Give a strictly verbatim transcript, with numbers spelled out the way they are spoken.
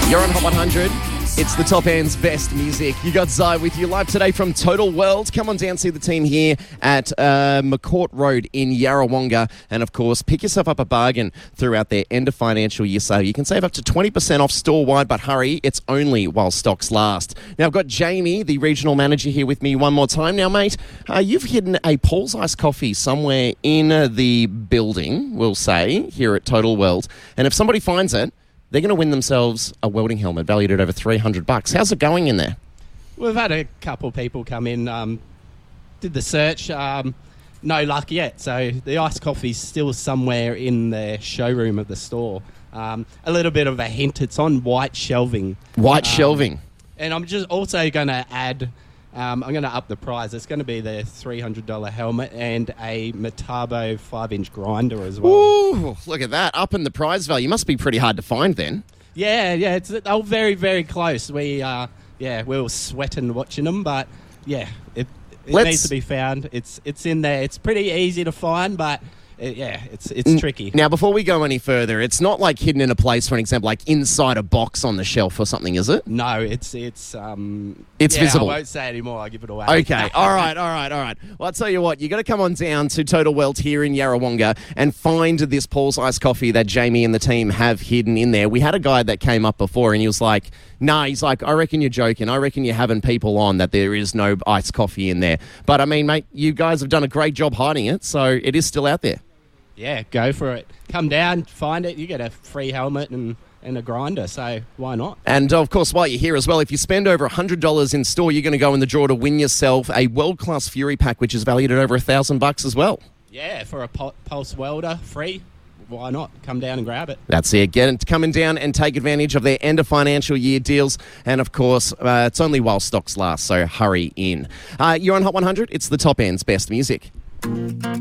You're on Hot one hundred. It's the top end's best music. You got Zai with you live today from Total World. Come on down, see the team here at uh, McCourt Road in Yarrawonga. And, of course, pick yourself up a bargain throughout their end of financial year sale. You can save up to twenty percent off store-wide, but hurry, it's only while stocks last. Now, I've got Jamie, the regional manager, here with me one more time. Now, mate, uh, you've hidden a Paul's Iced Coffee somewhere in uh, the building, we'll say, here at Total World. And if somebody finds it, they're going to win themselves a welding helmet valued at over three hundred bucks. How's it going in there? We've had a couple people come in, um, did the search, um, no luck yet. So the iced coffee's still somewhere in the showroom of the store. Um, a little bit of a hint, it's on white shelving. White um, shelving. And I'm just also going to add, um, I'm going to up the price. It's going to be the three hundred dollars helmet and a Metabo five-inch grinder as well. Ooh, look at that. Up in the prize value. Must be pretty hard to find then. Yeah, yeah, it's all very, very close. We, uh, yeah, we were sweating watching them, but yeah, it, it Let's- needs to be found. It's it's in there. It's pretty easy to find, but it, yeah, it's it's tricky. Now, before we go any further, it's not like hidden in a place, for example, like inside a box on the shelf or something, is it? No, it's it's um, It's yeah, visible. I won't say anymore. I'll give it away. Okay, all right, all right, all right. Well, I'll tell you what, you got to come on down to Total World here in Yarrawonga and find this Paul's Iced Coffee that Jamie and the team have hidden in there. We had a guy that came up before and he was like, nah, he's like, I reckon you're joking. I reckon you're having people on that there is no iced coffee in there. But, I mean, mate, you guys have done a great job hiding it, so it is still out there. Yeah, go for it. Come down, find it. You get a free helmet and, and a grinder, so why not? And, of course, while you're here as well, if you spend over one hundred dollars in store, you're going to go in the draw to win yourself a world-class Fury pack, which is valued at over one thousand bucks as well. Yeah, for a pul- pulse welder, free. Why not? Come down and grab it. That's it. Get it, coming down and take advantage of their end of financial year deals. And, of course, uh, it's only while stocks last, so hurry in. Uh, you're on Hot one hundred. It's the top end's best music.